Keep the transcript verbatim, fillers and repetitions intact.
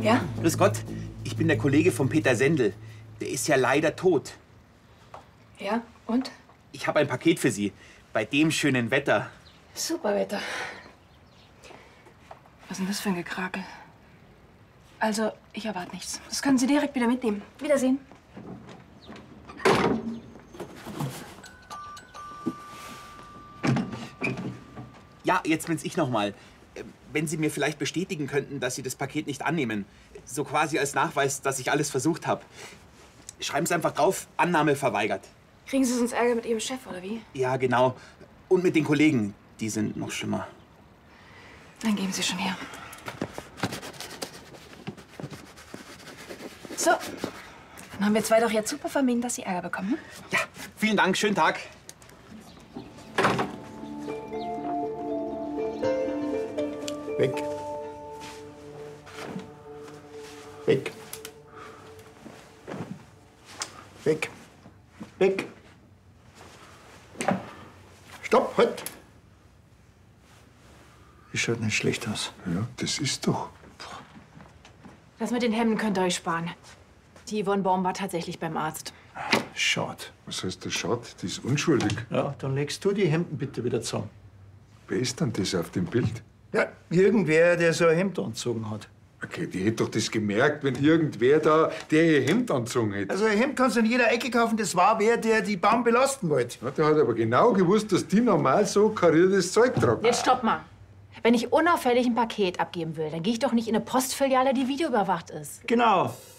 Ja? Grüß Gott, ich bin der Kollege von Peter Sendel. Der ist ja leider tot. Ja, und? Ich habe ein Paket für Sie. Bei dem schönen Wetter. Super Wetter. Was ist denn das für ein Gekrakel? Also, ich erwarte nichts. Das können Sie direkt wieder mitnehmen. Wiedersehen. Ja, jetzt bin's ich noch mal. Wenn Sie mir vielleicht bestätigen könnten, dass Sie das Paket nicht annehmen. So quasi als Nachweis, dass ich alles versucht habe. Schreiben Sie einfach drauf, Annahme verweigert. Kriegen Sie sonst Ärger mit Ihrem Chef, oder wie? Ja, genau. Und mit den Kollegen. Die sind noch schlimmer. Dann geben Sie schon her. So. Dann haben wir zwei doch jetzt super vermieden, dass Sie Ärger bekommen. Hm? Ja, vielen Dank. Schönen Tag. Weg. Weg. Weg. Weg. Stopp, halt. Ich schaut nicht schlecht aus. Ja, das ist doch. Das mit den Hemden könnt ihr euch sparen. Die Yvonne Baum war tatsächlich beim Arzt. Schade. Was heißt das schade? Die ist unschuldig. Ja, dann legst du die Hemden bitte wieder zusammen. Wer ist denn das auf dem Bild? Ja, irgendwer, der so ein Hemd angezogen hat. Okay, die hätte doch das gemerkt, wenn irgendwer da, der ihr Hemd angezogen hätte. Also ein Hemd kannst du in jeder Ecke kaufen. Das war wer, der die Baum belasten wollte. Ja, der hat aber genau gewusst, dass die normal so kariertes Zeug tragen. Jetzt stopp mal. Wenn ich unauffällig ein Paket abgeben will, dann gehe ich doch nicht in eine Postfiliale, die videoüberwacht ist. Genau.